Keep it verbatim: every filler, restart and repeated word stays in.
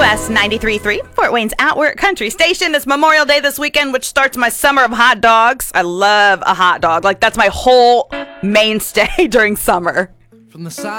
S ninety-three point three, Fort Wayne's Outward Country Station. It's Memorial Day this weekend, which starts my summer of hot dogs. I love a hot dog. Like, that's my whole mainstay during summer. From the side